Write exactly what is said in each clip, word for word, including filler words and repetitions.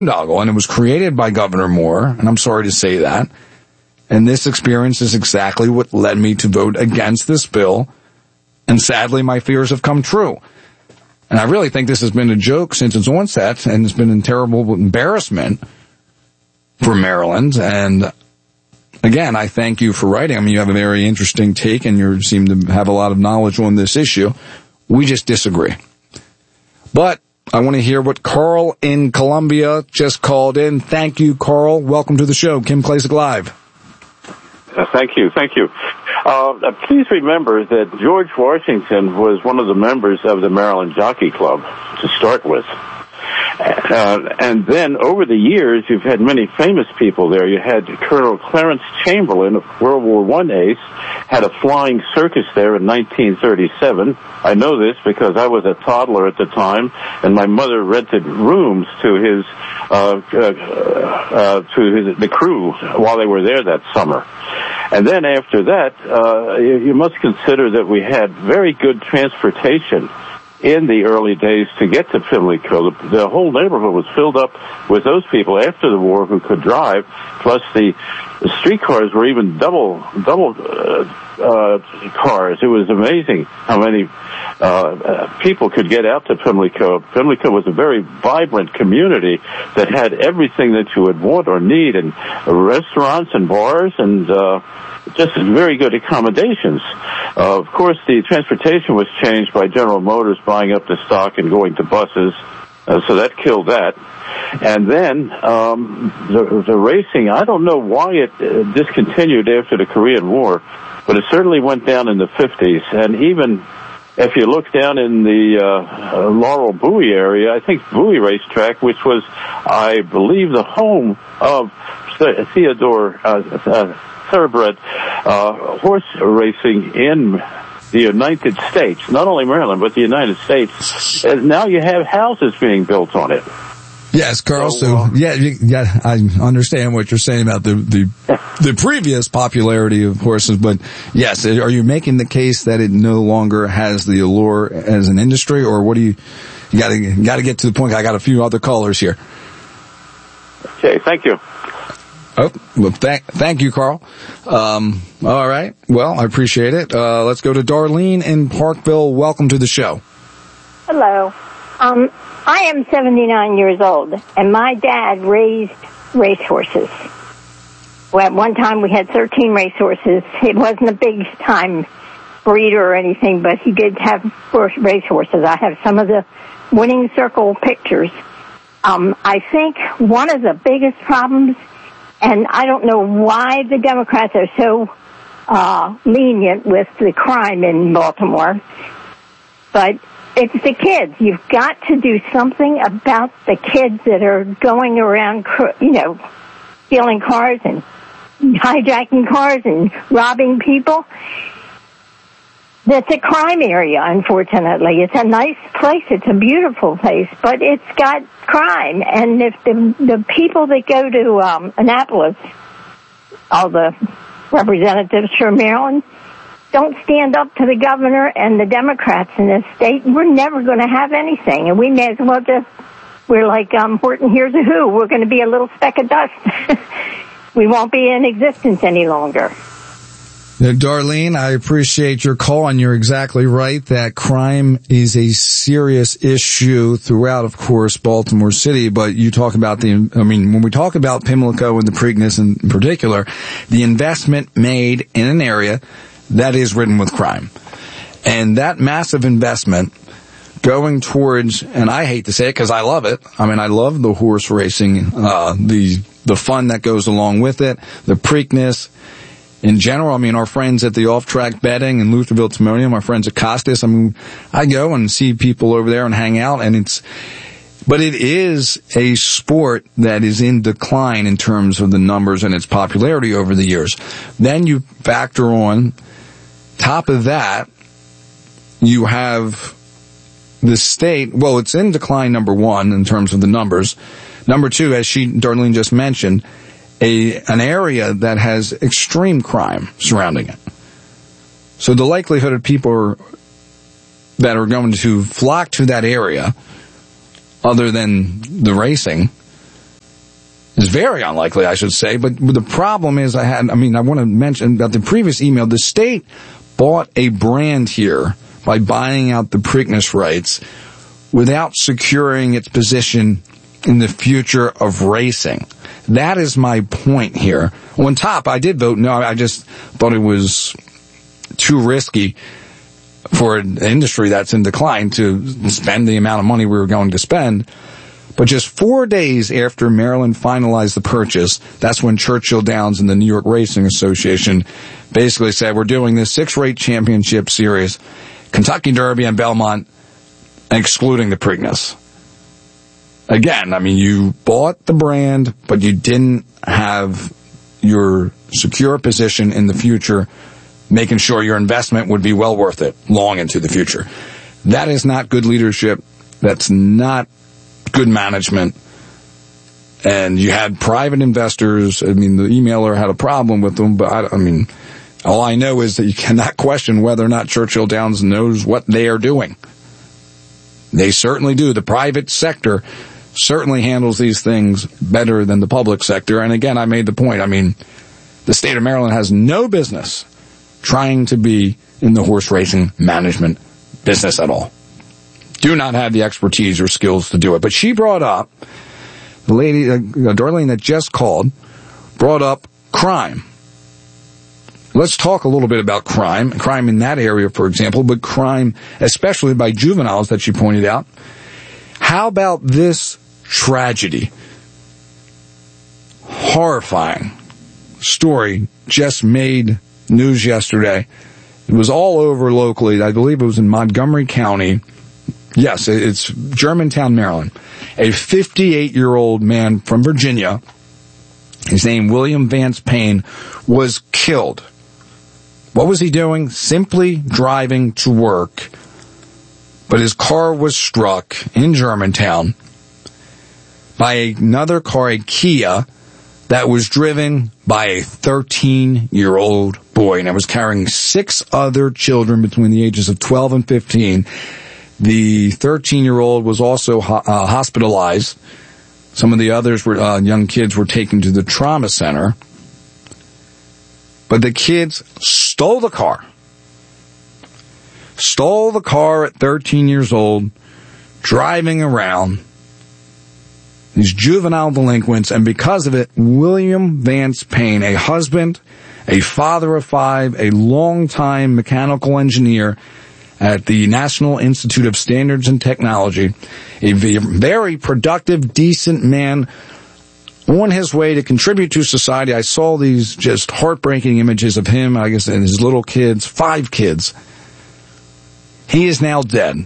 And it was created by Governor Moore, and I'm sorry to say that. And this experience is exactly what led me to vote against this bill. And sadly, my fears have come true. And I really think this has been a joke since its onset, and it's been a terrible embarrassment for Maryland. And again, I thank you for writing. I mean, you have a very interesting take, and you seem to have a lot of knowledge on this issue. We just disagree. But I want to hear what Carl in Columbia just called in. Thank you, Carl. Welcome to the show, Kim Klacik Live. Uh, thank you, thank you. Uh, please remember that George Washington was one of the members of the Maryland Jockey Club to start with. Uh, and then over the years, you've had many famous people there. You had Colonel Clarence Chamberlain, a World War One ace, had a flying circus there in nineteen thirty-seven. I know this because I was a toddler at the time, and my mother rented rooms to his, uh, uh, uh, to his, the crew while they were there that summer. And then after that, uh, you, you must consider that we had very good transportation in the early days to get to Pimlico. The, the whole neighborhood was filled up with those people after the war who could drive, plus the, the streetcars were even double, double, uh, uh, cars. It was amazing how many, uh, uh, people could get out to Pimlico. Pimlico was a very vibrant community that had everything that you would want or need, and restaurants and bars and, uh, just very good accommodations. Uh, of course, the transportation was changed by General Motors buying up the stock and going to buses, uh, so that killed that. And then um, the, the racing, I don't know why it uh, discontinued after the Korean War, but it certainly went down in the fifties. And even if you look down in the uh, uh, Laurel Bowie area, I think Bowie Racetrack, which was, I believe, the home of Theodore uh, uh, thoroughbred uh, horse racing in the United States, not only Maryland, but the United States. And now you have houses being built on it. Yes, Carl. So, uh, yeah, yeah, I understand what you're saying about the, the, the previous popularity of horses, but yes, are you making the case that it no longer has the allure as an industry, or what do you, you gotta, you gotta get to the point. I got a few other callers here. Okay, thank you. Oh, well, thank, thank you, Carl. Um, all right. Well, I appreciate it. Uh, let's go to Darlene in Parkville. Welcome to the show. Hello. Um, I am seventy-nine years old, and my dad raised racehorses. Well, at one time we had thirteen racehorses. It wasn't a big time breeder or anything, but he did have racehorses. I have some of the winning circle pictures. Um, I think one of the biggest problems, and I don't know why the Democrats are so uh, lenient with the crime in Baltimore, but it's the kids. You've got to do something about the kids that are going around, you know, stealing cars and hijacking cars and robbing people. That's a crime area, unfortunately. It's a nice place. It's a beautiful place, but it's got crime. And if the the people that go to um, Annapolis, all the representatives from Maryland, don't stand up to the governor and the Democrats in this state, we're never going to have anything. And we may as well just, we're like um, Horton Hears a Who. We're going to be a little speck of dust. We won't be in existence any longer. Now, Darlene, I appreciate your call, and you're exactly right that crime is a serious issue throughout, of course, Baltimore City. But you talk about the, I mean, when we talk about Pimlico and the Preakness in particular, the investment made in an area that is ridden with crime. And that massive investment going towards, and I hate to say it because I love it. I mean, I love the horse racing, uh, the, the fun that goes along with it, the Preakness. In general, I mean, our friends at the off-track betting in Lutherville Timonium, our friends at Costas, I mean, I go and see people over there and hang out, and it's, but it is a sport that is in decline in terms of the numbers and its popularity over the years. Then you factor on, top of that, you have the state, well, it's in decline, number one, in terms of the numbers. Number two, as she, Darlene just mentioned, A, an area that has extreme crime surrounding it. So the likelihood of people are, that are going to flock to that area, other than the racing, It's very unlikely, I should say. But the problem is I had, I mean, I want to mention about the previous email. The state bought a brand here by buying out the Preakness rights without securing its position in the future of racing. That is my point here. On top, I did vote no. I just thought it was too risky for an industry that's in decline to spend the amount of money we were going to spend. But just four days after Maryland finalized the purchase, that's when Churchill Downs and the New York Racing Association basically said, we're doing this six-race championship series, Kentucky Derby and Belmont, excluding the Preakness. Again, I mean, you bought the brand, but you didn't have your secure position in the future, making sure your investment would be well worth it long into the future. That is not good leadership. That's not good management. And you had private investors. I mean, the emailer had a problem with them, but I, I mean, all I know is that you cannot question whether or not Churchill Downs knows what they are doing. They certainly do. The private sector certainly handles these things better than the public sector. And again, I made the point. I mean, the state of Maryland has no business trying to be in the horse racing management business at all. Do not have the expertise or skills to do it. But she brought up, the lady, uh, Darlene that just called, brought up crime. Let's talk a little bit about crime, crime in that area, for example, but crime especially by juveniles that she pointed out. How about this tragedy? Horrifying story just made news yesterday. It was all over locally. I believe it was in Montgomery County. Yes, it's Germantown, Maryland. A fifty-eight-year-old man from Virginia, his name William Vance Payne, was killed. What was he doing? Simply driving to work. But his car was struck in Germantown by another car, a Kia, that was driven by a thirteen-year-old boy, and it was carrying six other children between the ages of twelve and fifteen. The thirteen-year-old was also ho- uh, hospitalized. Some of the others were uh, young kids were taken to the trauma center. But the kids stole the car. Stole the car at thirteen years old, driving around. These juvenile delinquents, and because of it, William Vance Payne, a husband, a father of five, a longtime mechanical engineer at the National Institute of Standards and Technology, a very productive, decent man on his way to contribute to society. I saw these just heartbreaking images of him, I guess, and his little kids, five kids. He is now dead.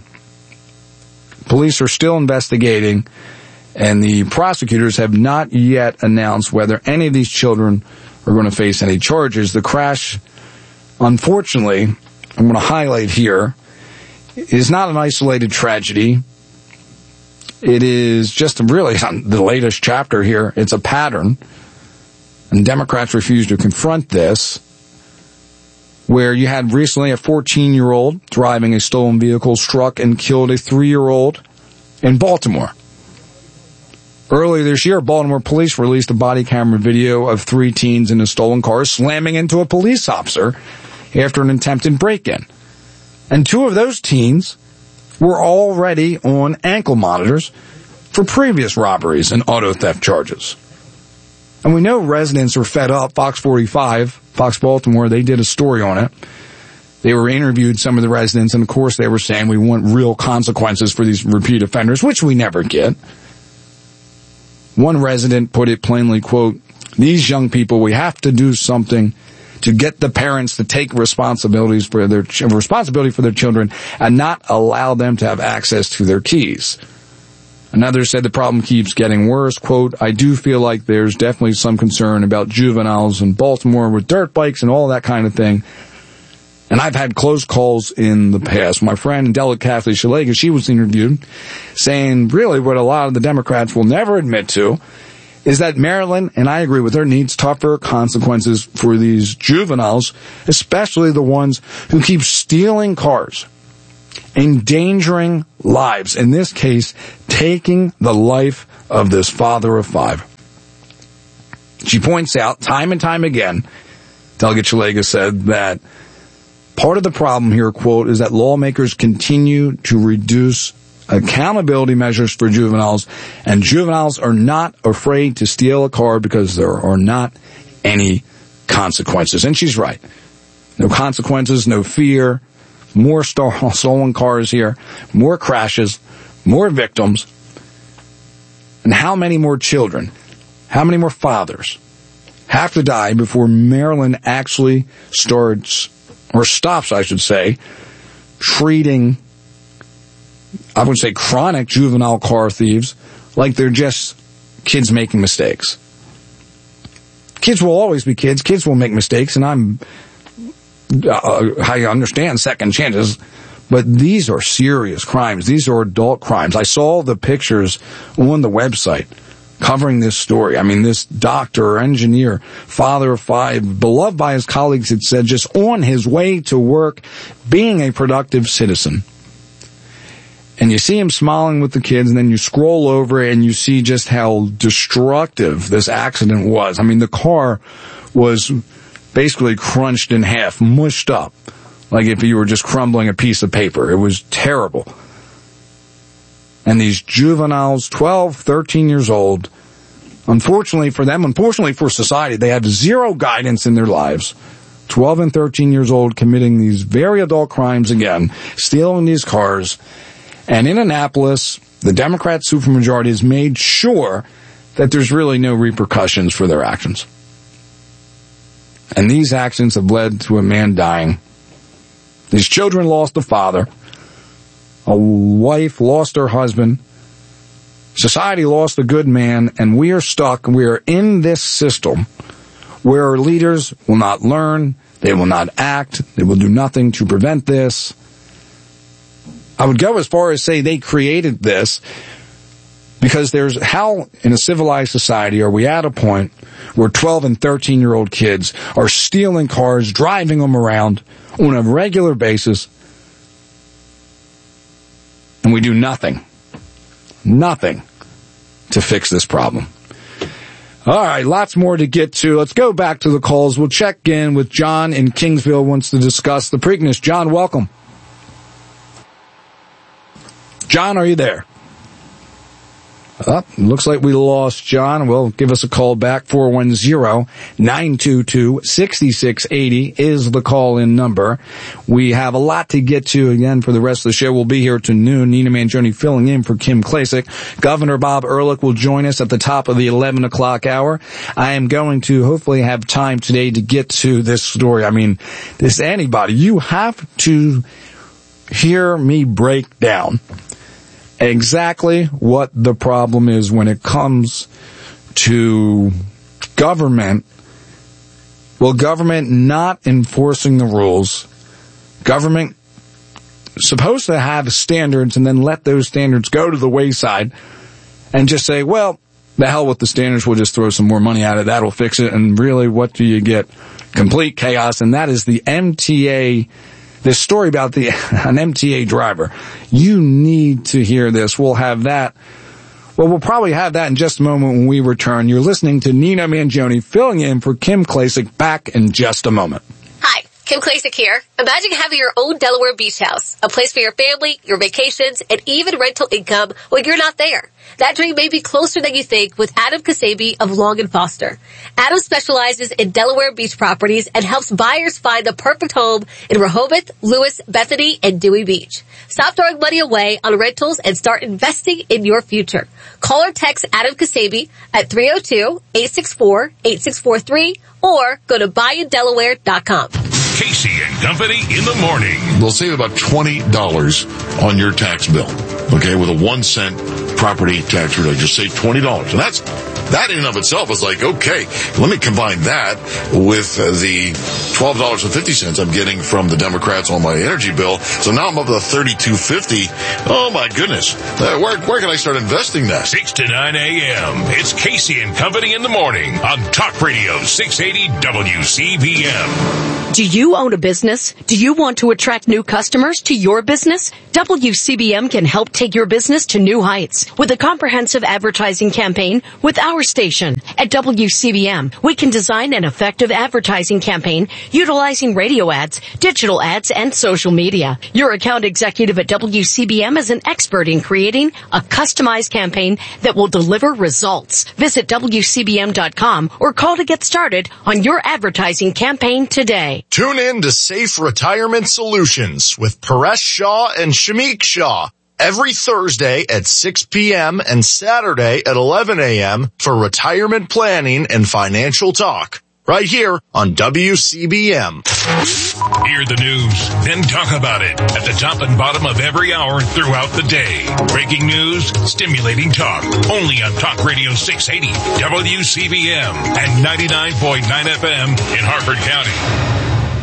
Police are still investigating, and the prosecutors have not yet announced whether any of these children are going to face any charges. The crash, unfortunately, I'm going to highlight here, is not an isolated tragedy. It is just really the latest chapter here. It's a pattern, and Democrats refuse to confront this, where you had recently a fourteen-year-old driving a stolen vehicle struck and killed a three-year-old in Baltimore. Earlier this year, Baltimore police released a body camera video of three teens in a stolen car slamming into a police officer after an attempted break-in. And two of those teens were already on ankle monitors for previous robberies and auto theft charges. And we know residents are fed up. Fox forty-five, Fox Baltimore, they did a story on it. They were interviewed, some of the residents, and of course they were saying we want real consequences for these repeat offenders, which we never get. One resident put it plainly, quote, "These young people, we have to do something to get the parents to take responsibilities for their responsibility for their children and not allow them to have access to their keys." Another said the problem keeps getting worse. Quote, "I do feel like there's definitely some concern about juveniles in Baltimore with dirt bikes and all that kind of thing. And I've had close calls in the past." My friend Della Kathleen Shalaga, she was interviewed, saying really what a lot of the Democrats will never admit to is that Maryland, and I agree with her, needs tougher consequences for these juveniles, especially the ones who keep stealing cars, endangering lives, in this case, taking the life of this father of five. She points out time and time again, Delegate Szeliga said, that part of the problem here, quote, is that lawmakers continue to reduce accountability measures for juveniles, and juveniles are not afraid to steal a car because there are not any consequences. And she's right. No consequences, no fear, more stolen cars here, more crashes, more victims. And how many more children, how many more fathers have to die before Maryland actually starts, or stops, I should say, treating, I would say, chronic juvenile car thieves like they're just kids making mistakes. Kids will always be kids. Kids will make mistakes, and I'm, uh, I understand second chances, but these are serious crimes. These are adult crimes. I saw the pictures on the website covering this story. I mean, this doctor, engineer, father of five, beloved by his colleagues, it said, just on his way to work, being a productive citizen. And you see him smiling with the kids, and then you scroll over and you see just how destructive this accident was. I mean, the car was basically crunched in half, mushed up, like if you were just crumbling a piece of paper. It was terrible. And these juveniles, twelve, thirteen years old, unfortunately for them, unfortunately for society, they have zero guidance in their lives. twelve and thirteen years old committing these very adult crimes again, stealing these cars. And in Annapolis, the Democrat supermajority has made sure that there's really no repercussions for their actions. And these actions have led to a man dying. These children lost a father. A wife lost her husband. Society lost a good man. And we are stuck. We are in this system where our leaders will not learn. They will not act. They will do nothing to prevent this. I would go as far as say they created this, because there's, how in a civilized society are we at a point where twelve and thirteen year old kids are stealing cars, driving them around on a regular basis, and we do nothing, nothing to fix this problem? All right, lots more to get to. Let's go back to the calls. We'll check in with John in Kingsville, wants to discuss the Preakness. John, welcome. John, are you there? Oh, looks like we lost John. Well, give us a call back. four one zero, nine two two, six six eight zero is the call-in number. We have a lot to get to again for the rest of the show. We'll be here to noon. Nina Mangione filling in for Kim Klacik. Governor Bob Ehrlich will join us at the top of the eleven o'clock hour. I am going to hopefully have time today to get to this story. I mean, this anybody. You have to hear me break down exactly what the problem is when it comes to government. Well, government not enforcing the rules. Government supposed to have standards and then let those standards go to the wayside and just say, well, the hell with the standards, we'll just throw some more money at it, that'll fix it. And really, what do you get? Complete chaos. And that is the M T A. This story about the an M T A driver. You need to hear this. We'll have that. Well, we'll probably have that in just a moment when we return. You're listening to Nina Mangione filling in for Kim Klacik. Back in just a moment. Hi, Kim Klacik here. Imagine having your own Delaware beach house, a place for your family, your vacations, and even rental income when you're not there. That dream may be closer than you think with Adam Kasabi of Long and Foster. Adam specializes in Delaware beach properties and helps buyers find the perfect home in Rehoboth, Lewis, Bethany, and Dewey Beach. Stop throwing money away on rentals and start investing in your future. Call or text Adam Kasabi at three oh two, eight six four, eight six four three or go to buy in delaware dot com. Casey and Company in the morning. They'll save about twenty dollars on your tax bill. Okay, with a one cent property tax reduction, just save twenty dollars. And that's, that in and of itself is like, okay, let me combine that with uh, the twelve dollars and fifty cents I'm getting from the Democrats on my energy bill. So now I'm up to thirty-two fifty. Oh my goodness. Uh, where, where can I start investing that? six to nine a.m. It's Casey and Company in the morning on Talk Radio six eighty W C B M. Do you own a business? Do you want to attract new customers to your business? W C B M can help take your business to new heights with a comprehensive advertising campaign with our station. At W C B M, we can design an effective advertising campaign utilizing radio ads, digital ads, and social media. Your account executive at W C B M is an expert in creating a customized campaign that will deliver results. Visit W C B M dot com or call to get started on your advertising campaign today. Tune in to Safe Retirement Solutions with Paresh Shah and Shamik Shah every Thursday at six p.m. and Saturday at eleven a.m. for retirement planning and financial talk. Right here on W C B M. Hear the news, then talk about it at the top and bottom of every hour throughout the day. Breaking news, stimulating talk. Only on Talk Radio six eighty, W C B M, and ninety-nine point nine F M in Harford County.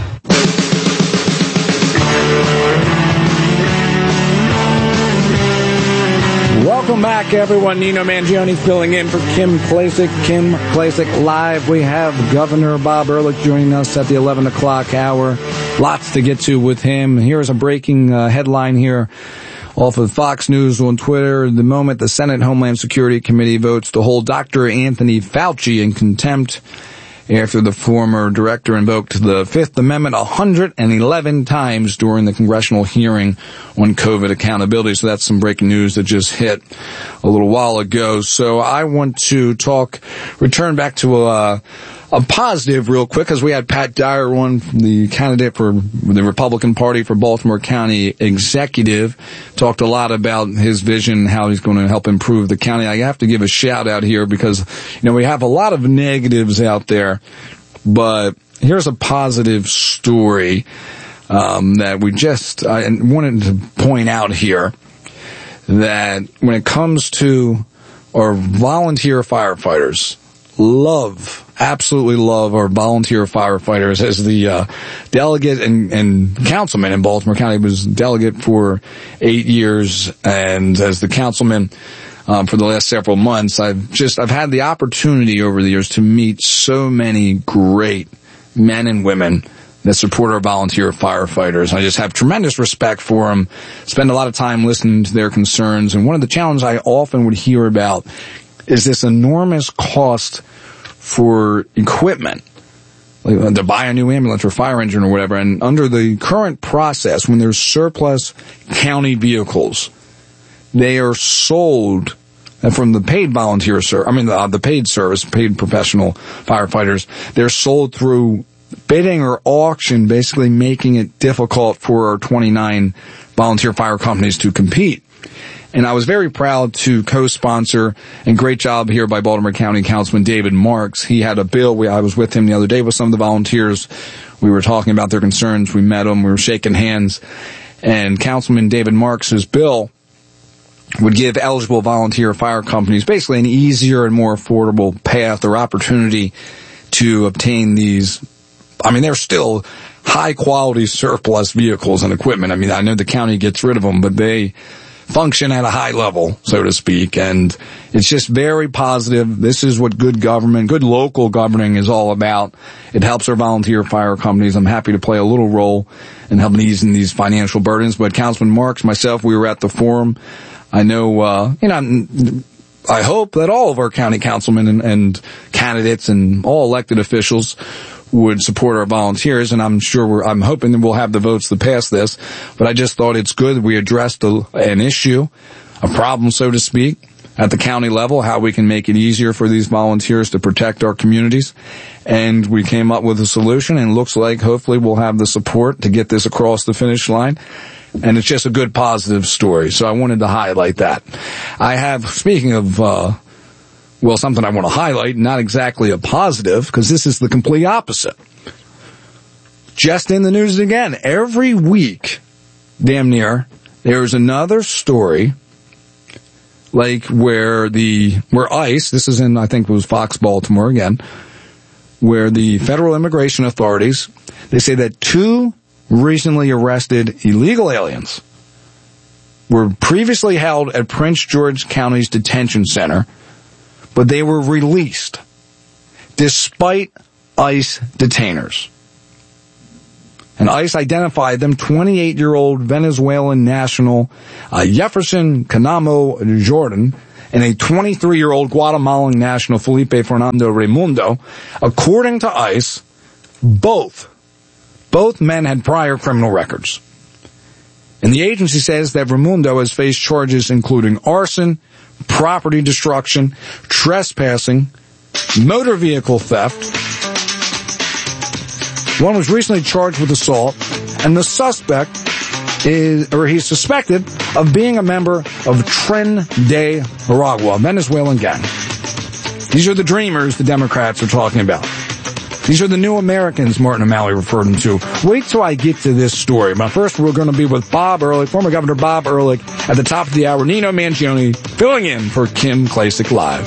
Welcome back, everyone. Nino Mangione filling in for Kim Klacik. Kim Klacik live. We have Governor Bob Ehrlich joining us at the eleven o'clock hour. Lots to get to with him. Here's a breaking uh, headline here off of Fox News on Twitter. The moment the Senate Homeland Security Committee votes to hold Doctor Anthony Fauci in contempt after the former director invoked the Fifth Amendment one hundred eleven times during the congressional hearing on COVID accountability. So that's some breaking news that just hit a little while ago. So I want to talk, return back to a, a positive real quick, because we had Pat Dyer on, the candidate for the Republican Party for Baltimore County Executive, talked a lot about his vision, how he's going to help improve the county. I have to give a shout out here because, you know, we have a lot of negatives out there, but here's a positive story um, that we just I wanted to point out here, that when it comes to our volunteer firefighters, love, absolutely love our volunteer firefighters. As the uh, delegate and, and councilman in Baltimore County, was delegate for eight years, and as the councilman um, for the last several months, I've just I've had the opportunity over the years to meet so many great men and women that support our volunteer firefighters. I just have tremendous respect for them, spend a lot of time listening to their concerns, and one of the challenges I often would hear about is this enormous cost for equipment, like to buy a new ambulance or fire engine or whatever. And under the current process, when there's surplus county vehicles, they are sold from the paid volunteer service, I mean the, the paid service, paid professional firefighters, they're sold through bidding or auction, basically making it difficult for our twenty-nine volunteer fire companies to compete. And I was very proud to co-sponsor, and great job here by Baltimore County Councilman David Marks. He had a bill. We, I was with him the other day with some of the volunteers. We were talking about their concerns. We met them. We were shaking hands. And Councilman David Marks' bill would give eligible volunteer fire companies basically an easier and more affordable path or opportunity to obtain these. I mean, they're still high-quality surplus vehicles and equipment. I mean, I know the county gets rid of them, but they function at a high level, so to speak, and it's just very positive. This is what good government, good local governing is all about. It helps our volunteer fire companies. I'm happy to play a little role in helping ease in these financial burdens. But Councilman Marks, myself, we were at the forum. I know, uh, you know, I hope that all of our county councilmen and, and candidates and all elected officials would support our volunteers, and I'm sure we're, I'm hoping that we'll have the votes to pass this, but I just thought it's good that we addressed a, an issue, a problem, so to speak, at the county level, how we can make it easier for these volunteers to protect our communities, and we came up with a solution, and it looks like hopefully we'll have the support to get this across the finish line, and it's just a good positive story, so I wanted to highlight that. I have, speaking of, uh, well, something I want to highlight, not exactly a positive, because this is the complete opposite. Just in the news again, every week, damn near, there's another story, like where the, where ICE, this is in, I think it was Fox Baltimore again, where the federal immigration authorities, they say that two recently arrested illegal aliens were previously held at Prince George County's detention center, but they were released despite ICE detainers. And ICE identified them, twenty-eight-year-old Venezuelan national uh, Jefferson Canamo Jordan and a twenty-three-year-old Guatemalan national Felipe Fernando Raimundo. According to ICE, both, both men had prior criminal records. And the agency says that Raimundo has faced charges including arson, property destruction, trespassing, motor vehicle theft. One was recently charged with assault, and the suspect is, or he's suspected of being a member of Tren de Aragua, a Venezuelan gang. These are the dreamers the Democrats are talking about. These are the new Americans Martin O'Malley referred them to. Wait till I get to this story. But first, we're going to be with Bob Ehrlich, former Governor Bob Ehrlich, at the top of the hour. Nino Mangione filling in for Kim Klacik Live.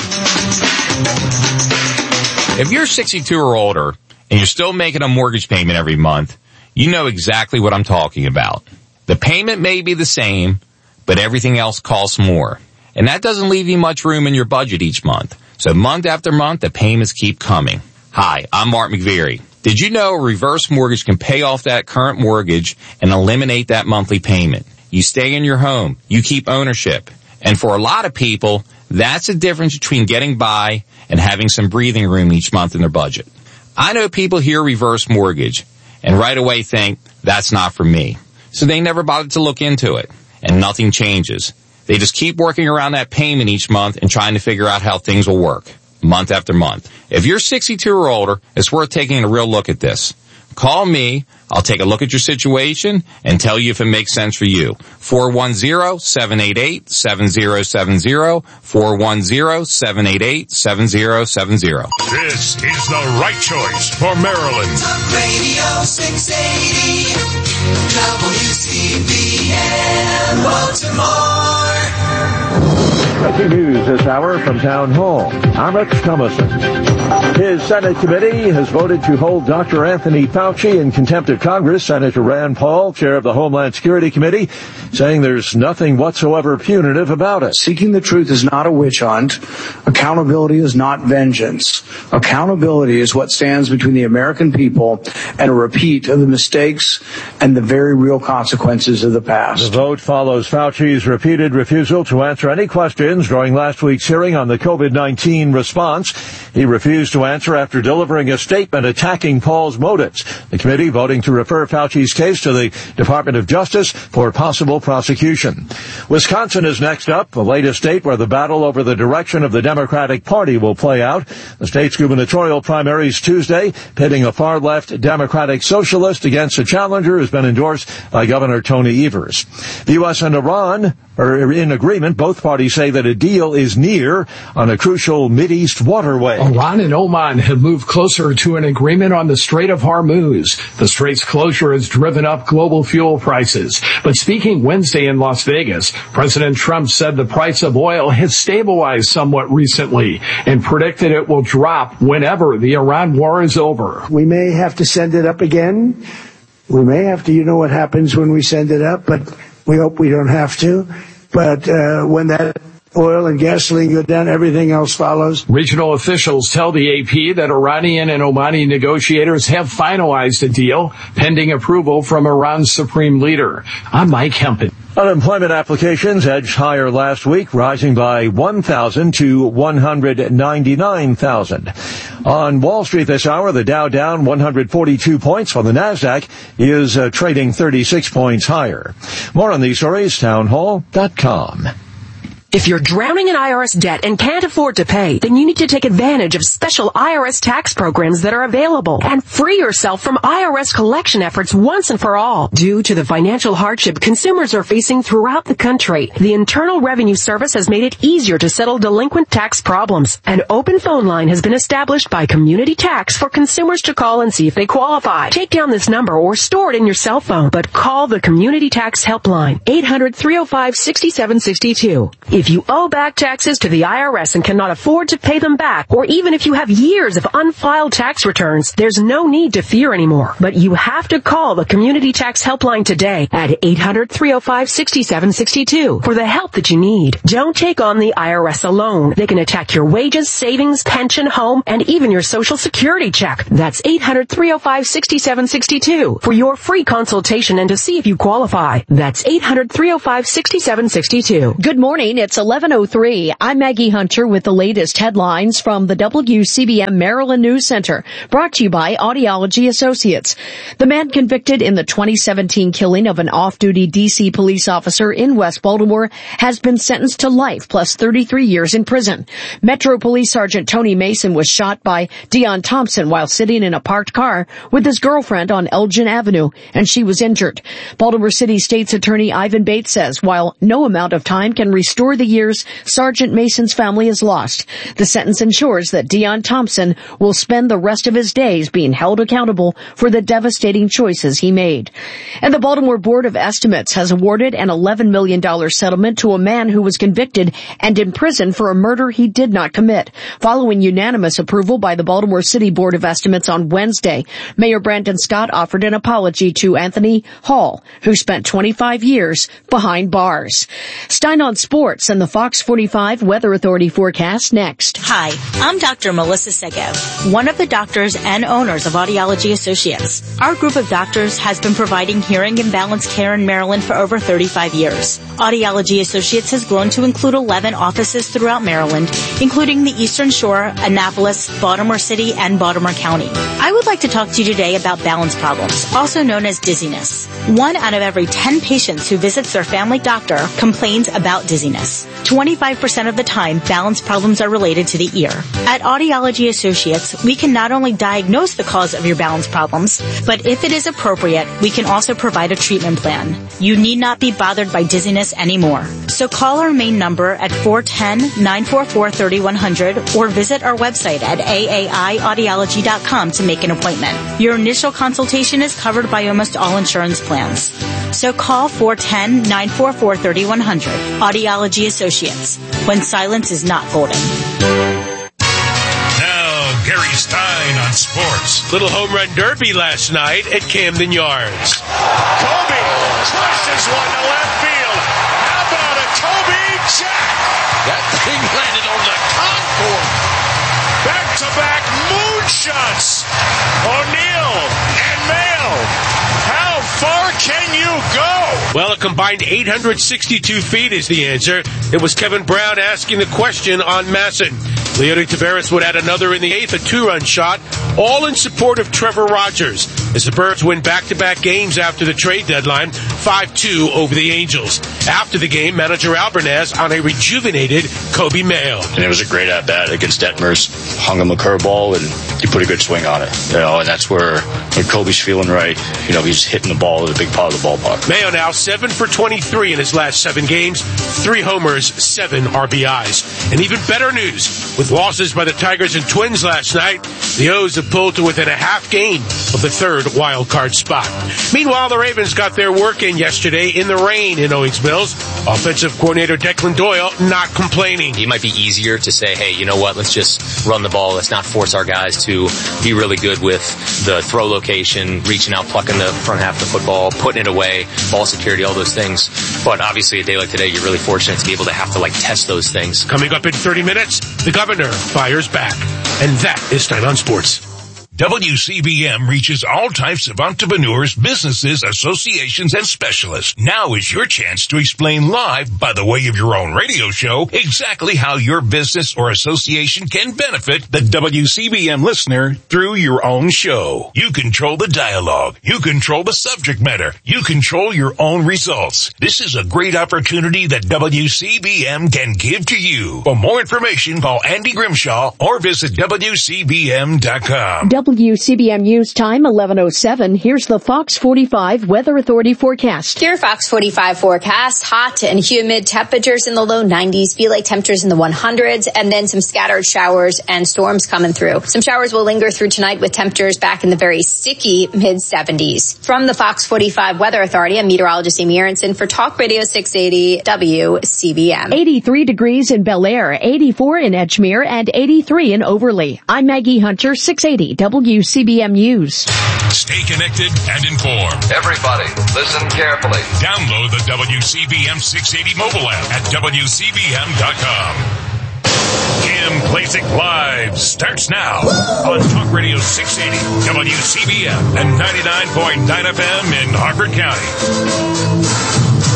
If you're sixty-two or older and you're still making a mortgage payment every month, you know exactly what I'm talking about. The payment may be the same, but everything else costs more. And that doesn't leave you much room in your budget each month. So month after month, the payments keep coming. Hi, I'm Mark McVeary. Did you know a reverse mortgage can pay off that current mortgage and eliminate that monthly payment? You stay in your home. You keep ownership. And for a lot of people, that's the difference between getting by and having some breathing room each month in their budget. I know people hear reverse mortgage and right away think, that's not for me. So they never bothered to look into it. And nothing changes. They just keep working around that payment each month and trying to figure out how things will work, month after month. If you're sixty-two or older, it's worth taking a real look at this. Call me. I'll take a look at your situation and tell you if it makes sense for you. four one zero, seven eight eight, seven zero seven zero, four one zero, seven eight eight, seven zero seven zero. This is the right choice for Maryland. Talk Radio six eighty, W C B M Baltimore. Breaking news this hour from Town Hall. I'm Rex Thomason. His Senate committee has voted to hold Doctor Anthony Fauci in contempt of Congress. Senator Rand Paul, chair of the Homeland Security Committee, saying there's nothing whatsoever punitive about it. Seeking the truth is not a witch hunt. Accountability is not vengeance. Accountability is what stands between the American people and a repeat of the mistakes and the very real consequences of the past. The vote follows Fauci's repeated refusal to answer any questions during last week's hearing on the COVID nineteen response. He refused to answer after delivering a statement attacking Paul's motives. The committee voting to refer Fauci's case to the Department of Justice for possible prosecution. Wisconsin is next up, the latest state where the battle over the direction of the Democratic Party will play out. The state's gubernatorial primaries Tuesday, pitting a far-left Democratic socialist against a challenger who's been endorsed by Governor Tony Evers. The U S and Iran are in agreement. Both parties say that a deal is near on a crucial Mideast waterway. Iran and Oman have moved closer to an agreement on the Strait of Hormuz. The strait's closure has driven up global fuel prices. But speaking Wednesday in Las Vegas, President Trump said the price of oil has stabilized somewhat recently and predicted it will drop whenever the Iran war is over. We may have to send it up again. We may have to, you know what happens when we send it up, but we hope we don't have to. But uh, when that oil and gasoline go down, everything else follows. Regional officials tell the A P that Iranian and Omani negotiators have finalized a deal pending approval from Iran's supreme leader. I'm Mike Hempen. Unemployment applications edged higher last week, rising by one thousand to one hundred ninety-nine thousand. On Wall Street this hour, the Dow down one hundred forty-two points, while the Nasdaq is uh, trading thirty-six points higher. More on these stories, townhall dot com. If you're drowning in I R S debt and can't afford to pay, then you need to take advantage of special I R S tax programs that are available and free yourself from I R S collection efforts once and for all. Due to the financial hardship consumers are facing throughout the country, the Internal Revenue Service has made it easier to settle delinquent tax problems. An open phone line has been established by Community Tax for consumers to call and see if they qualify. Take down this number or store it in your cell phone, but call the Community Tax Helpline, eight hundred, three oh five, six seven six two. If If you owe back taxes to the I R S and cannot afford to pay them back, or even if you have years of unfiled tax returns, there's no need to fear anymore. But you have to call the Community Tax Helpline today at eight hundred, three oh five, six seven six two for the help that you need. Don't take on the I R S alone. They can attack your wages, savings, pension, home, and even your Social Security check. That's eight hundred, three oh five, six seven six two for your free consultation and to see if you qualify. That's eight hundred, three oh five, six seven six two. Good morning. It's eleven oh three. I'm Maggie Hunter with the latest headlines from the W C B M Maryland News Center, brought to you by Audiology Associates. The man convicted in the twenty seventeen killing of an off-duty D C police officer in West Baltimore has been sentenced to life plus thirty-three years in prison. Metro Police Sergeant Tony Mason was shot by Dion Thompson while sitting in a parked car with his girlfriend on Elgin Avenue, and she was injured. Baltimore City State's Attorney Ivan Bates says while no amount of time can restore the years Sergeant Mason's family has lost, the sentence ensures that Dion Thompson will spend the rest of his days being held accountable for the devastating choices he made. And the Baltimore Board of Estimates has awarded an eleven million dollars settlement to a man who was convicted and imprisoned for a murder he did not commit, following unanimous approval by the Baltimore City Board of Estimates on Wednesday. Mayor Brandon Scott offered an apology to Anthony Hall, who spent twenty-five years behind bars. Stein on Sports and the Fox forty-five Weather Authority forecast next. Hi, I'm Doctor Melissa Sego, one of the doctors and owners of Audiology Associates. Our group of doctors has been providing hearing and balance care in Maryland for over thirty-five years. Audiology Associates has grown to include eleven offices throughout Maryland, including the Eastern Shore, Annapolis, Baltimore City, and Baltimore County. I would like to talk to you today about balance problems, also known as dizziness. One out of every ten patients who visits their family doctor complains about dizziness. twenty-five percent of the time, balance problems are related to the ear. At Audiology Associates, we can not only diagnose the cause of your balance problems, but if it is appropriate, we can also provide a treatment plan. You need not be bothered by dizziness anymore. So call our main number at four one zero, nine four four, three one zero zero or visit our website at A A I audiology dot com to make an appointment. Your initial consultation is covered by almost all insurance plans. So call four one zero, nine four four, three one zero zero. Audiology Associates, when silence is not golden. Now, Gary Stein on sports. Little home run derby last night at Camden Yards. Kobe crushes one to left field. How about a Kobe jack? That thing landed on the concourse. Back-to-back moonshots. O'Neal and Mayo. How far can you go? Well, a combined eight hundred sixty-two feet is the answer. It was Kevin Brown asking the question on Masson. Leody Taveras would add another in the eighth, a two-run shot, all in support of Trevor Rogers, as the Birds win back-to-back games after the trade deadline, five two over the Angels. After the game, manager Albernaz on a rejuvenated Kobe Mayo. And it was a great at-bat against Detmers. Hung him a curveball, and he put a good swing on it. You know, and that's where when Kobe's feeling right, you know, he's hitting the ball at a big part of the ballpark. Mayo now seven for twenty-three in his last seven games, three homers, seven R B Is. And even better news, with losses by the Tigers and Twins last night, the O's have pulled to within a half game of the third wild card spot. Meanwhile, the Ravens got their work in yesterday in the rain in Owings Mills. Offensive coordinator Declan Doyle not complaining. It might be easier to say, hey, you know what, let's just run the ball. Let's not force our guys to be really good with the throw location, reaching out, plucking the front half of the football, putting it away, ball security, all those things. But obviously a day like today, you're really fortunate to be able to have to like test those things. Coming up in thirty minutes, the governor fires back. And that is Stein on Sports. W C B M reaches all types of entrepreneurs, businesses, associations, and specialists. Now is your chance to explain live, by the way of your own radio show, exactly how your business or association can benefit the W C B M listener through your own show. You control the dialogue. You control the subject matter. You control your own results. This is a great opportunity that W C B M can give to you. For more information, call Andy Grimshaw or visit W C B M dot com. W C B M News time, eleven oh seven. Here's the Fox forty-five Weather Authority forecast. Your Fox forty-five forecast, hot and humid temperatures in the low nineties, feel like temperatures in the one hundreds, and then some scattered showers and storms coming through. Some showers will linger through tonight with temperatures back in the very sticky mid seventies. From the Fox forty-five Weather Authority, I'm meteorologist Amy Aronson for Talk Radio six eighty W C B M. eighty-three degrees in Bel Air, eighty-four in Edgemere, and eighty-three in Overley. I'm Maggie Hunter, six eighty W C B M News. Stay connected and informed. Everybody, listen carefully. Download the W C B M six eighty mobile app at W C B M dot com. Kim Klacik Live starts now on Talk Radio six eighty W C B M and ninety-nine point nine F M in Harford County.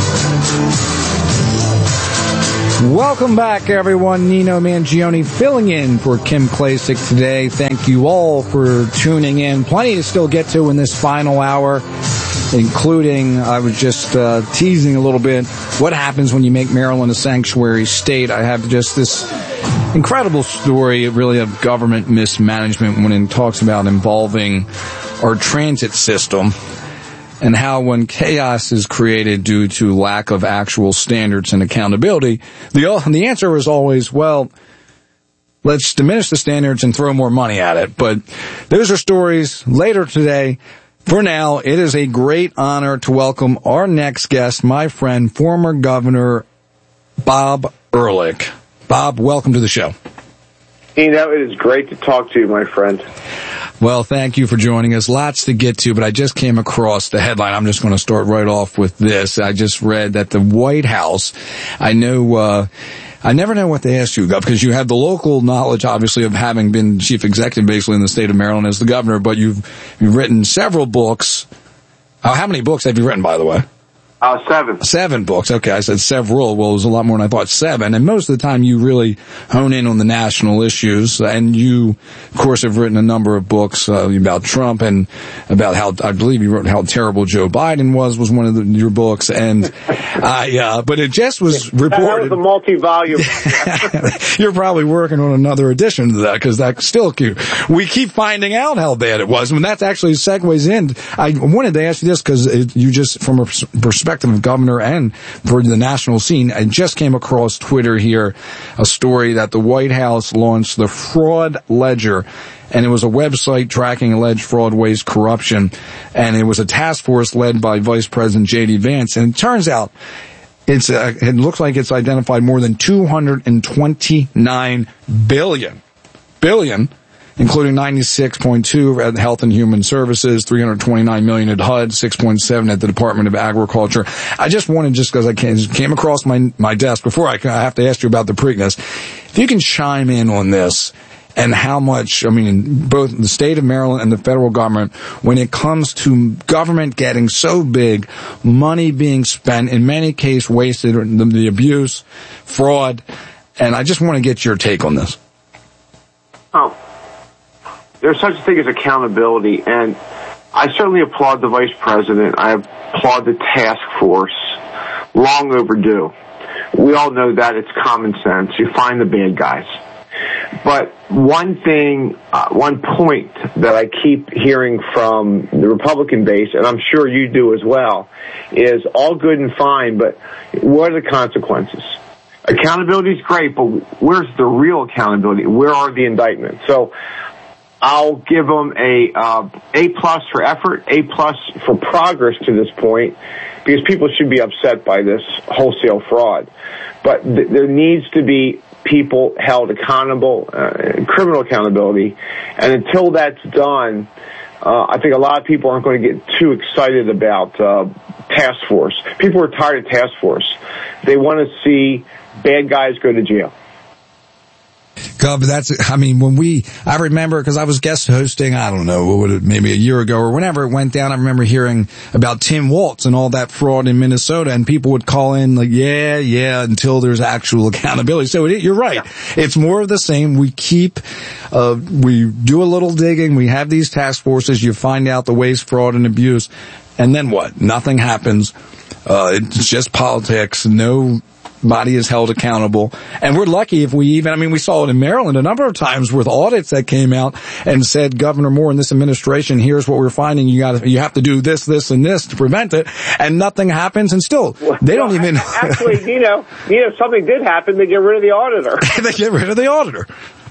Welcome back, everyone. Nino Mangione filling in for Kim Klacik today. Thank you all for tuning in. Plenty to still get to in this final hour, including, I was just uh, teasing a little bit, what happens when you make Maryland a sanctuary state. I have just this incredible story, really, of government mismanagement when it talks about involving our transit system, and how when chaos is created due to lack of actual standards and accountability, the the answer is always, well, let's diminish the standards and throw more money at it. But those are stories later today. For now, it is a great honor to welcome our next guest, my friend, former Governor Bob Ehrlich. Bob, welcome to the show. You know, it is great to talk to you, my friend. Well, thank you for joining us. Lots to get to, but I just came across the headline. I'm just going to start right off with this. I just read that the White House, I know, uh, I never know what they asked you, because you have the local knowledge, obviously, of having been chief executive, basically, in the state of Maryland as the governor, but you've, you've written several books. Uh, how many books have you written, by the way? Uh, seven. Seven books. Okay, I said several. Well, it was a lot more than I thought. Seven. And most of the time you really hone in on the national issues. And you, of course, have written a number of books uh, about Trump and about how, I believe you wrote how terrible Joe Biden was, was one of the, your books. And, I, uh, but it just was reported. That was a multi-volume. You're probably working on another edition of that, because that's still cute. We keep finding out how bad it was. I mean, that's actually segues in. I wanted to ask you this, because you just, from a perspective of governor and for the national scene, I just came across Twitter here, a story that the White House launched the Fraud Ledger, and it was a website tracking alleged fraud, waste, corruption, and it was a task force led by Vice President J D Vance, and it turns out it's uh, it looks like it's identified more than two hundred twenty-nine billion billion including ninety-six point two at Health and Human Services, three hundred twenty-nine million at H U D, six point seven at the Department of Agriculture. I just wanted, just because I came across my my desk before, I have to ask you about the Preakness, if you can chime in on this and how much, I mean, both the state of Maryland and the federal government, when it comes to government getting so big, money being spent, in many cases wasted, the, the abuse, fraud, and I just want to get your take on this. Oh. There's such a thing as accountability, and I certainly applaud the vice president. I applaud the task force. Long overdue. We all know that. It's common sense. You find the bad guys. But one thing, uh, one point that I keep hearing from the Republican base, and I'm sure you do as well, is all good and fine, but what are the consequences? Accountability is great, but where's the real accountability? Where are the indictments? So I'll give them a uh, A plus for effort, A plus for progress to this point, because people should be upset by this wholesale fraud. But th- there needs to be people held accountable, uh, criminal accountability, and until that's done, uh, I think a lot of people aren't going to get too excited about uh, task force. People are tired of task force. They want to see bad guys go to jail. God, but that's, I mean, when we, I remember, because I was guest hosting, I don't know, what would it, maybe a year ago or whenever it went down, I remember hearing about Tim Walz and all that fraud in Minnesota, and people would call in like, yeah, yeah, until there's actual accountability. So it, you're right. Yeah. It's more of the same. We keep, uh, we do a little digging. We have these task forces. You find out the waste, fraud, and abuse. And then what? Nothing happens. Uh, it's just politics. No body is held accountable. And we're lucky if we even, I mean, we saw it in Maryland a number of times with audits that came out and said, Governor Moore and this administration, here's what we're finding. You got you have to do this, this, and this to prevent it. And nothing happens. And still, they don't even. Actually, you know, you know, if something did happen, they get rid of the auditor. They get rid of the auditor.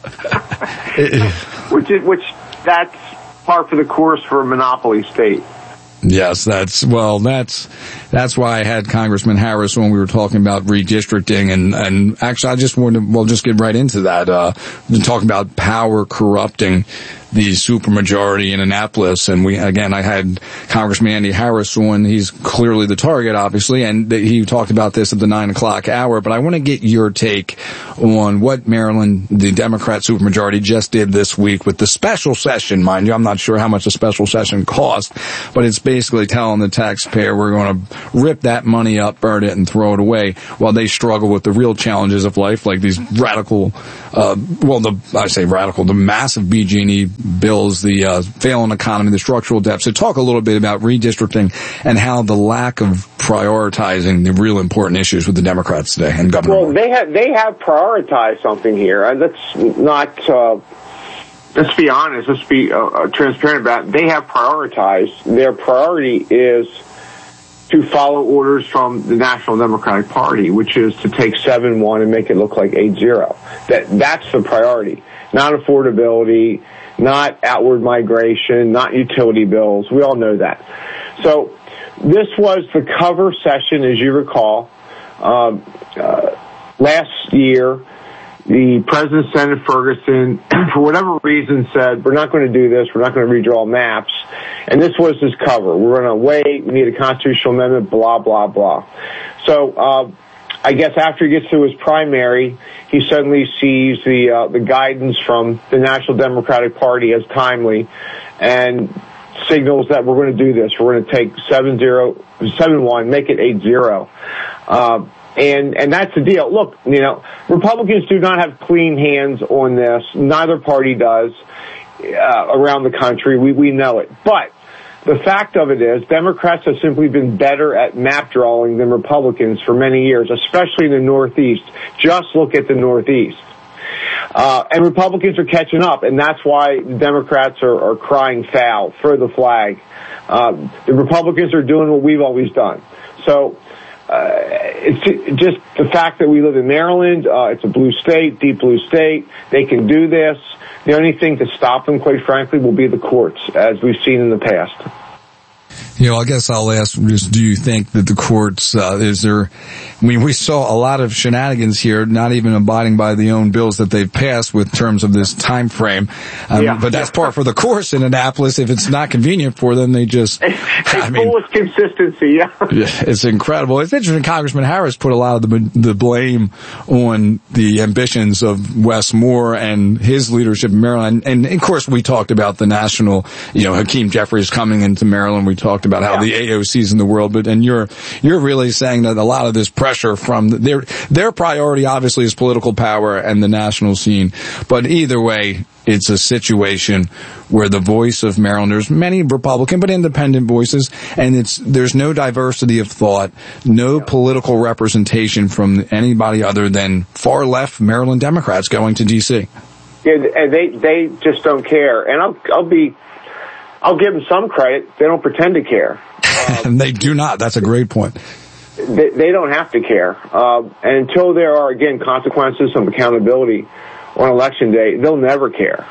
which is, which, that's par for the course for a monopoly state. Yes, that's, well, that's, that's why I had Congressman Harris when we were talking about redistricting, and, and actually I just wanted to, well, just get right into that, uh, talking about power corrupting the supermajority in Annapolis. And we, again, I had Congressman Andy Harris on. He's clearly the target, obviously, and he talked about this at the nine o'clock hour. But I want to get your take on what Maryland, the Democrat supermajority, just did this week with the special session, mind you. I'm not sure how much a special session cost, but it's basically telling the taxpayer we're going to rip that money up, burn it, and throw it away while they struggle with the real challenges of life, like these radical, uh, well, the, I say radical, the massive B G and E bills, the uh, failing economy, the structural deficit. Talk a little bit about redistricting and how the lack of prioritizing the real important issues with the Democrats today and Governor Well, Moore. they have they have prioritized something here, and let's not uh, let's be honest. Let's be uh, transparent about it. They have prioritized. Their priority is to follow orders from the National Democratic Party, which is to take seven one and make it look like eight zero. That that's the priority, not affordability, not outward migration, not utility bills. We all know that. So this was the cover session, as you recall. Um, uh, last year, the President, Senator Ferguson, for whatever reason, said, we're not going to do this. We're not going to redraw maps. And this was his cover. We're going to wait. We need a constitutional amendment, blah, blah, blah. So uh, I guess after he gets to his primary, he suddenly sees the uh, the guidance from the National Democratic Party as timely and signals that we're going to do this. We're going to take seven zero, seven one, make it eight zero. Uh, and, and that's the deal. Look, you know, Republicans do not have clean hands on this. Neither party does uh, around the country. We, we know it. But the fact of it is, Democrats have simply been better at map drawing than Republicans for many years, especially in the Northeast. Just look at the Northeast. Uh, and Republicans are catching up, and that's why the Democrats are, are crying foul for the flag. Uh, the Republicans are doing what we've always done. So, uh, it's just the fact that we live in Maryland, uh, it's a blue state, deep blue state, they can do this. The only thing to stop them, quite frankly, will be the courts, as we've seen in the past. You know, I guess I'll ask, just, do you think that the courts, uh, is there, I mean, we saw a lot of shenanigans here, not even abiding by the own bills that they've passed with terms of this time frame. Um, yeah. But that's par for the course in Annapolis. If it's not convenient for them, they just, I mean, full consistency, yeah. It's incredible. It's interesting. Congressman Harris put a lot of the, the blame on the ambitions of Wes Moore and his leadership in Maryland. And, and of course, we talked about the national, you know, Hakeem Jeffries coming into Maryland. We talked about how yeah. the A O Cs in the world, but, and you're, you're really saying that a lot of this pressure from the, their, their priority obviously is political power and the national scene. But either way, it's a situation where the voice of Marylanders, many Republican but independent voices, and it's, there's no diversity of thought, no yeah. political representation from anybody other than far left Maryland Democrats going to D C. Yeah, and they, they just don't care. And I'll, I'll be, I'll give them some credit. They don't pretend to care. Um, and they do not. That's a great point. They, they don't have to care. Uh, and until there are, again, consequences, some accountability on election day, they'll never care.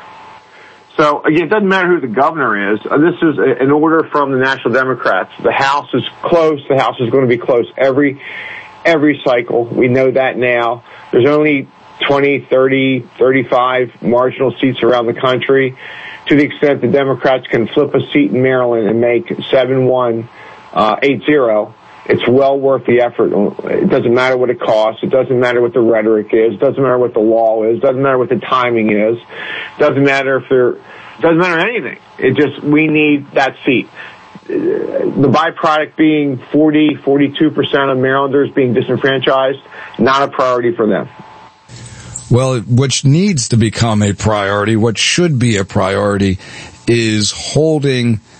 So, again, it doesn't matter who the governor is. Uh, this is a, an order from the National Democrats. The House is close. The House is going to be close every, every cycle. We know that now. There's only twenty, thirty, thirty-five marginal seats around the country. To the extent the Democrats can flip a seat in Maryland and make seven one, uh, eight zero, it's well worth the effort. It doesn't matter what it costs. It doesn't matter what the rhetoric is. It doesn't matter what the law is. It doesn't matter what the timing is. It doesn't matter if there, it doesn't matter anything. It just, we need that seat. The byproduct being forty, forty-two percent of Marylanders being disenfranchised, not a priority for them. Well, what needs to become a priority, what should be a priority, is holding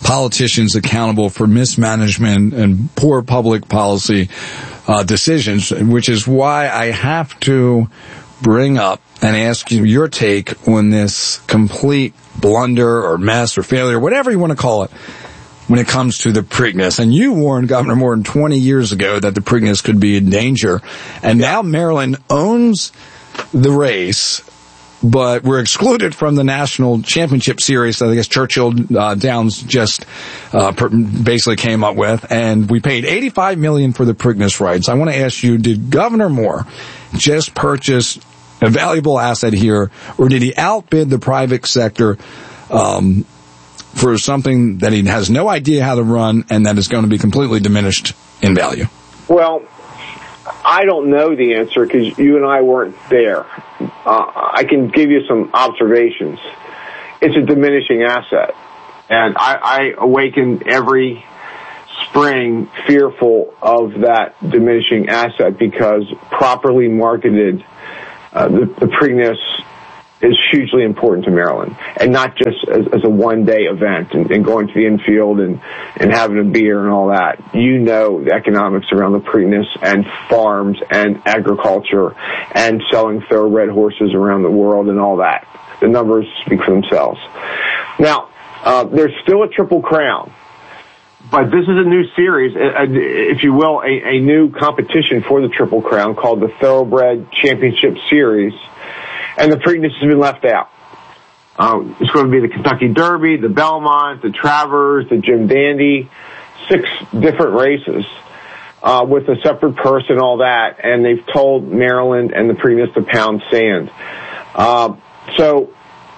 politicians accountable for mismanagement and poor public policy uh, decisions, which is why I have to bring up and ask you your take on this complete blunder or mess or failure, whatever you want to call it, when it comes to the Preakness. And you warned Governor more than twenty years ago that the Preakness could be in danger. And now Maryland owns the race, but we're excluded from the national championship series that I guess Churchill uh, Downs just uh, per- basically came up with. And we paid eighty-five million dollars for the Preakness rights. I want to ask you, did Governor Moore just purchase a valuable asset here, or did he outbid the private sector um, for something that he has no idea how to run and that is going to be completely diminished in value? Well, I don't know the answer because you and I weren't there. Uh, I can give you some observations. It's a diminishing asset. And I, I awaken every spring fearful of that diminishing asset because properly marketed, uh, the, the Preakness is hugely important to Maryland, and not just as, as a one-day event and, and going to the infield and, and having a beer and all that. You know the economics around the Preakness and farms and agriculture and selling thoroughbred horses around the world and all that. The numbers speak for themselves. Now, uh, there's still a Triple Crown, but this is a new series, if you will, a, a new competition for the Triple Crown called the Thoroughbred Championship Series. And the Preakness has been left out. Um, it's going to be the Kentucky Derby, the Belmont, the Travers, the Jim Dandy, six different races uh, with a separate purse and all that. And they've told Maryland and the Preakness to pound sand. Uh, so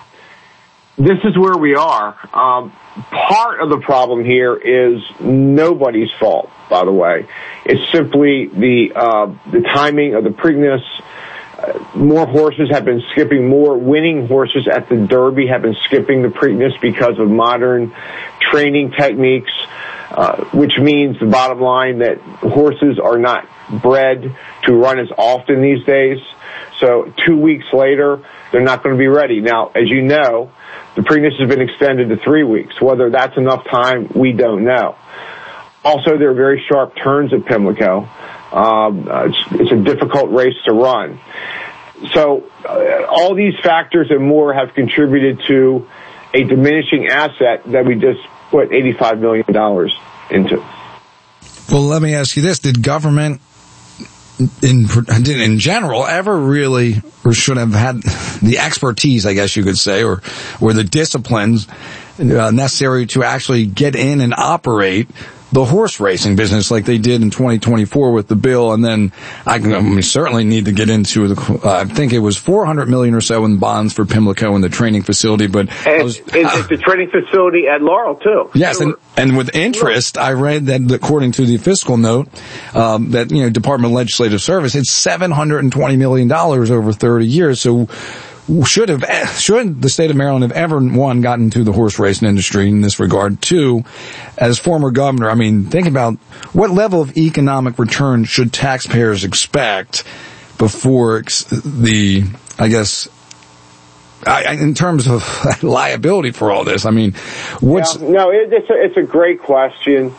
this is where we are. Um, part of the problem here is nobody's fault, by the way. It's simply the uh, the timing of the Preakness. Uh, more horses have been skipping, more winning horses at the Derby have been skipping the Preakness because of modern training techniques, uh, which means the bottom line that horses are not bred to run as often these days. So two weeks later, they're not going to be ready. Now, as you know, the Preakness has been extended to three weeks. Whether that's enough time, we don't know. Also, there are very sharp turns at Pimlico. Um, uh, it's, it's a difficult race to run. So uh, all these factors and more have contributed to a diminishing asset that we just put eighty-five million dollars into. Well, let me ask you this. Did government in in general ever really, or should have had the expertise, I guess you could say, or, or the disciplines uh, necessary to actually get in and operate the horse racing business like they did in twenty twenty-four with the bill? And then I, can, I mean, certainly need to get into the, uh, I think it was four hundred million dollars or so in bonds for Pimlico and the training facility, but and I was, it's, it's the training facility at Laurel too. Yes, and, and with interest, I read that according to the fiscal note, um, that, you know, Department of Legislative Service, it's seven hundred twenty million dollars over thirty years. So should have, should the state of Maryland have ever, one, gotten into the horse racing industry in this regard? Two, as former governor, I mean, think about what level of economic return should taxpayers expect before the, I guess, I, in terms of liability for all this. I mean, what's... Yeah, no, it, it's, a, it's a great question.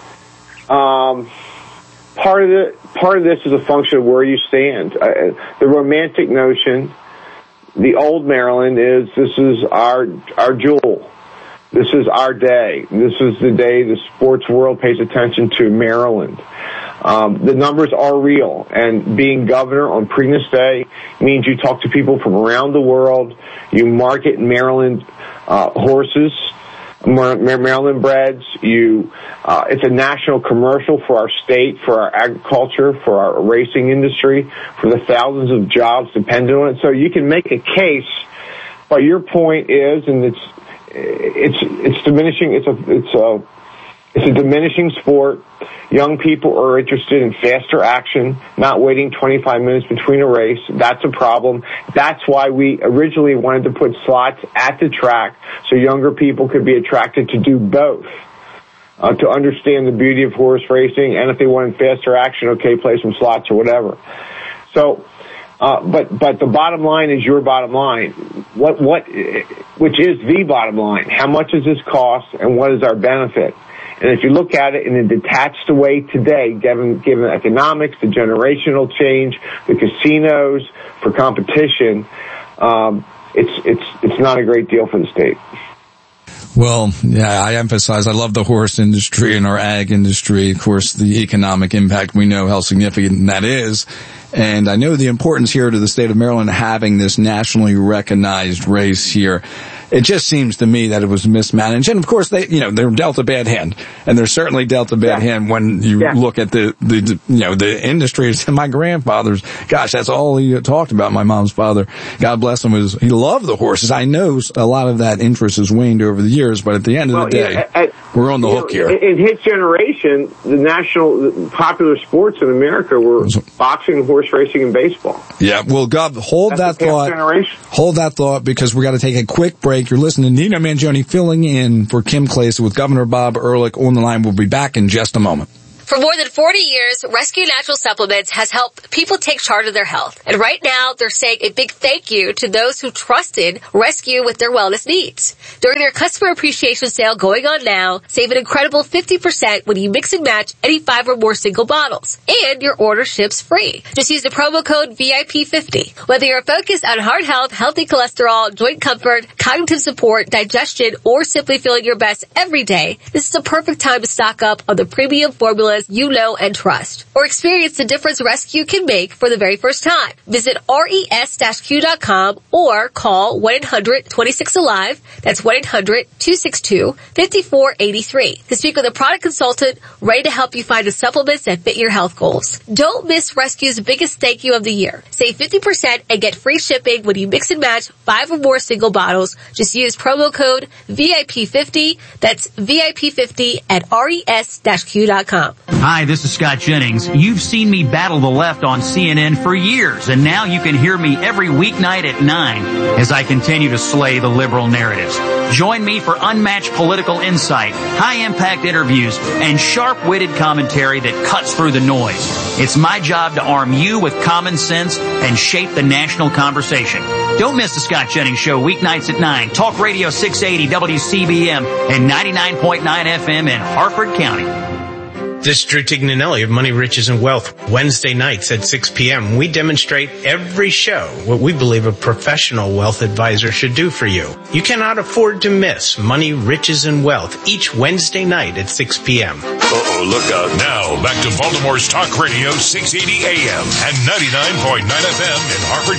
Um, part of the, part of this is a function of where you stand. Uh, the romantic notion, the old Maryland, is this is our our jewel. This is our day. This is the day the sports world pays attention to Maryland. Um, the numbers are real, and being governor on Preakness Day means you talk to people from around the world. You market Maryland uh, horses, Maryland breds. You, uh, it's a national commercial for our state, for our agriculture, for our racing industry, for the thousands of jobs dependent on it. So you can make a case, but your point is, and it's it's it's diminishing. It's a it's a it's a diminishing sport. Young people are interested in faster action, not waiting twenty-five minutes between a race. That's a problem. That's why we originally wanted to put slots at the track so younger people could be attracted to do both, uh, to understand the beauty of horse racing. And if they wanted faster action, okay, play some slots or whatever. So Uh, but but the bottom line is your bottom line. What what, which is the bottom line? How much does this cost, and what is our benefit? And if you look at it in a detached way today, given given economics, the generational change, the casinos, for competition, um, it's it's it's not a great deal for the state. Well, yeah, I emphasize, I love the horse industry and our ag industry. Of course, the economic impact, we know how significant that is. And I know the importance here to the state of Maryland having this nationally recognized race here. It just seems to me that it was mismanaged. And of course, they, you know, they're dealt a bad hand. And they're certainly dealt a bad yeah. hand when you yeah. look at the, the, you know, the industries. My grandfather's, gosh, that's all he talked about. My mom's father, God bless him, was, he loved the horses. I know a lot of that interest has waned over the years, but at the end of well, the day, yeah, at, we're on the hook know, here. In his generation, the national, the popular sports in America were boxing, horse racing, and baseball. Yeah, well, God, hold That's that thought. Generation. Hold that thought, because we got to take a quick break. You're listening to Nino Mangione filling in for Kim Klase with Governor Bob Ehrlich on the line. We'll be back in just a moment. For more than forty years, Rescue Natural Supplements has helped people take charge of their health. And right now, they're saying a big thank you to those who trusted Rescue with their wellness needs. During their customer appreciation sale going on now, save an incredible fifty percent when you mix and match any five or more single bottles. And your order ships free. Just use the promo code V I P fifty. Whether you're focused on heart health, healthy cholesterol, joint comfort, cognitive support, digestion, or simply feeling your best every day, this is a perfect time to stock up on the premium formulas you know and trust. Or experience the difference Rescue can make for the very first time. Visit res q dot com or call one eight hundred twenty-six alive. That's one eight hundred two six two five four eight three to speak with a product consultant ready to help you find the supplements that fit your health goals. Don't miss Rescue's biggest thank you of the year. Save fifty percent and get free shipping when you mix and match five or more single bottles. Just use promo code V I P fifty. That's V I P fifty at res q dot com. Hi, this is Scott Jennings. You've seen me battle the left on C N N for years, and now you can hear me every weeknight at nine as I continue to slay the liberal narratives. Join me for unmatched political insight, high-impact interviews, and sharp-witted commentary that cuts through the noise. It's my job to arm you with common sense and shape the national conversation. Don't miss the Scott Jennings Show weeknights at nine. Talk Radio six eighty W C B M and ninety-nine point nine F M in Harford County. This is Drew Tignanelli of Money, Riches, and Wealth. Wednesday nights at six p.m. we demonstrate every show what we believe a professional wealth advisor should do for you. You cannot afford to miss Money, Riches, and Wealth each Wednesday night at six p.m. Uh-oh, look out. Now, back to Baltimore's Talk Radio six eighty A M and ninety-nine point nine F M in Harford